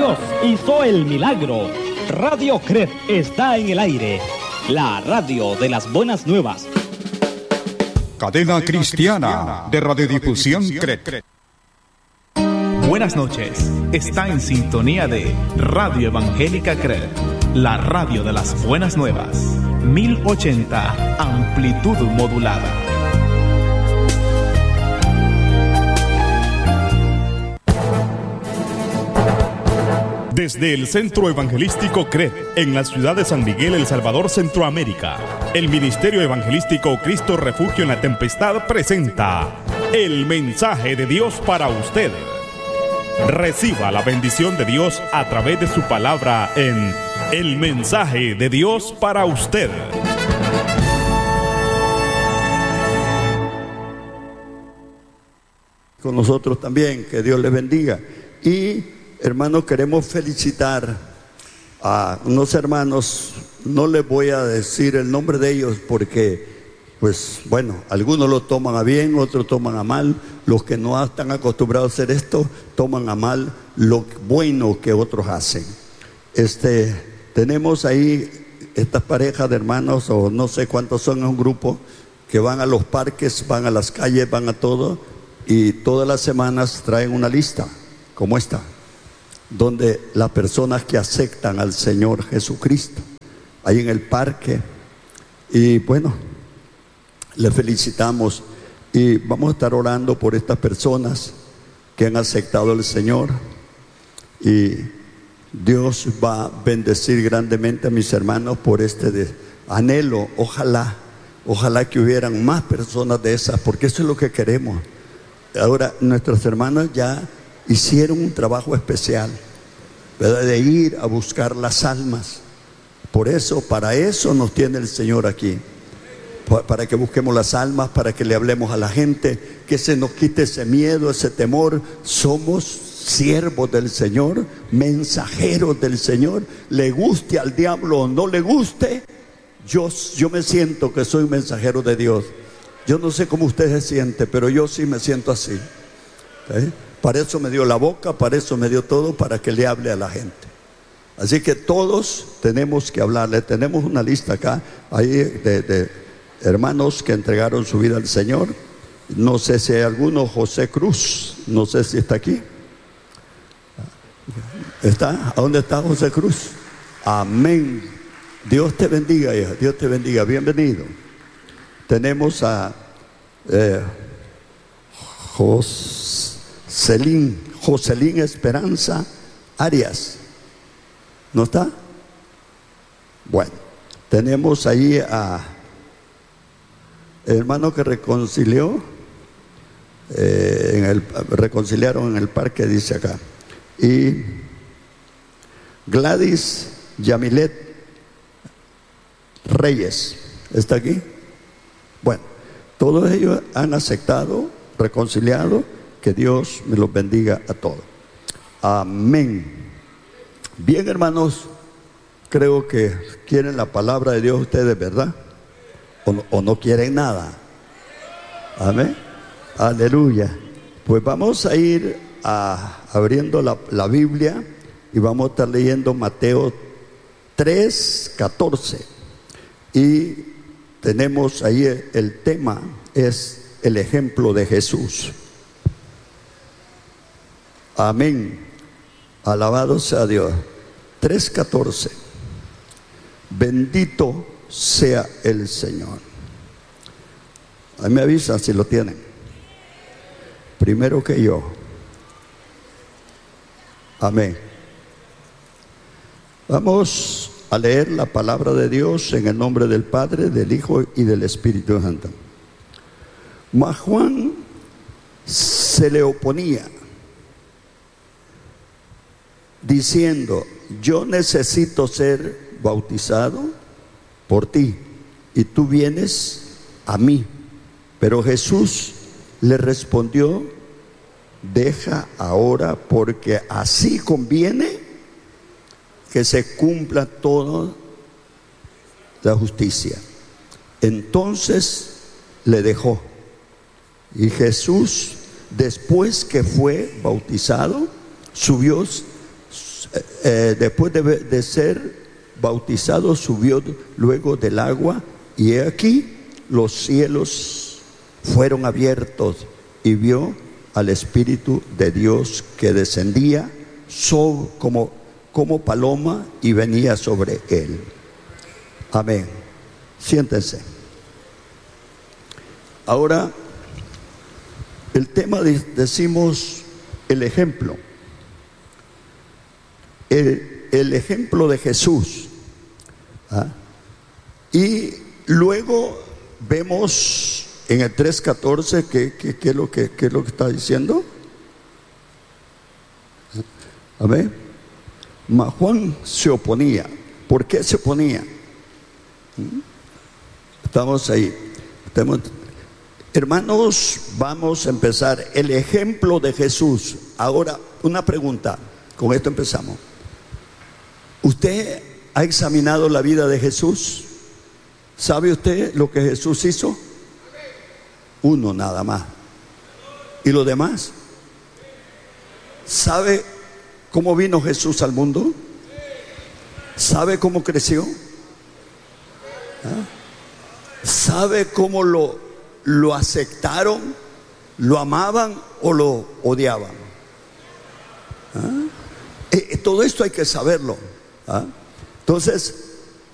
Dios hizo el milagro. Radio CRED está en el aire. La radio de las buenas nuevas. Cadena Cristiana de Radiodifusión CRED. Buenas noches. Está en sintonía de Radio Evangélica CRED, la radio de las buenas nuevas. 1080 amplitud modulada. Desde el Centro Evangelístico CRED, en la ciudad de San Miguel, El Salvador, Centroamérica, el Ministerio Evangelístico Cristo Refugio en la Tempestad presenta el mensaje de Dios para usted. Reciba la bendición de Dios a través de su palabra en el mensaje de Dios para usted. Con nosotros también, que Dios les bendiga. Y hermanos, queremos felicitar a unos hermanos. No les voy a decir el nombre de ellos porque, pues bueno, algunos lo toman a bien, otros toman a mal. Los que no están acostumbrados a hacer esto, toman a mal lo bueno que otros hacen. Tenemos ahí estas parejas de hermanos, o no sé cuántos son, en un grupo que van a los parques, van a las calles, van a todo, y todas las semanas traen una lista como esta, donde las personas que aceptan al Señor Jesucristo, ahí en el parque. Y bueno, les felicitamos y vamos a estar orando por estas personas que han aceptado al Señor, y Dios va a bendecir grandemente a mis hermanos por anhelo. Ojalá que hubieran más personas de esas, porque eso es lo que queremos. Ahora nuestros hermanos ya hicieron un trabajo especial, ¿verdad?, de ir a buscar las almas. Por eso, para eso nos tiene el Señor aquí, para que busquemos las almas, para que le hablemos a la gente, que se nos quite ese miedo, ese temor. Somos siervos del Señor, mensajeros del Señor. Le guste al diablo o no le guste, yo me siento que soy mensajero de Dios. Yo no sé cómo usted se siente, pero yo sí me siento así. Para eso me dio la boca, para eso me dio todo, para que le hable a la gente. Así que todos tenemos que hablarle. Tenemos una lista acá, ahí de hermanos que entregaron su vida al Señor. No sé si hay alguno. José Cruz, no sé si está aquí. ¿Está? ¿A dónde está José Cruz? Amén. Dios te bendiga, hija. Dios te bendiga. Bienvenido. Tenemos a Jocelyn Esperanza Arias. ¿No está? Bueno, tenemos ahí a el hermano que reconciliaron en el parque, dice acá. Y Gladys Yamilet Reyes, ¿está aquí? Bueno, todos ellos han aceptado, reconciliado. Que Dios me los bendiga a todos. Amén. Bien, hermanos, creo que quieren la palabra de Dios ustedes, ¿verdad? O no quieren nada. Amén. Aleluya. Pues vamos a ir abriendo la Biblia y vamos a estar leyendo Mateo 3:14. Y tenemos ahí el tema, es el ejemplo de Jesús. Amén. Alabado sea Dios. 3:14. Bendito sea el Señor. Ahí me avisan si lo tienen. Primero que yo. Amén. Vamos a leer la palabra de Dios en el nombre del Padre, del Hijo y del Espíritu Santo. Mas Juan se le oponía, diciendo: yo necesito ser bautizado por ti, y tú vienes a mí. Pero Jesús le respondió: deja ahora, porque así conviene que se cumpla toda la justicia. Entonces le dejó. Y Jesús, después que fue bautizado, subió después de ser bautizado, subió luego del agua, y he aquí los cielos fueron abiertos, y vio al Espíritu de Dios que descendía como paloma y venía sobre él. Amén. Siéntense. Ahora, el tema decimos el ejemplo. El ejemplo de Jesús. Y luego vemos en el 3:14 ¿qué es lo que está diciendo? A ver. Mas Juan se oponía. ¿Por qué se oponía? Estamos ahí. Hermanos, vamos a empezar. El ejemplo de Jesús. Ahora, una pregunta. Con esto empezamos. ¿Usted ha examinado la vida de Jesús? ¿Sabe usted lo que Jesús hizo? Uno nada más. ¿Y los demás? ¿Sabe cómo vino Jesús al mundo? ¿Sabe cómo creció? ¿Sabe cómo lo aceptaron, lo amaban o lo odiaban? Todo esto hay que saberlo. Entonces,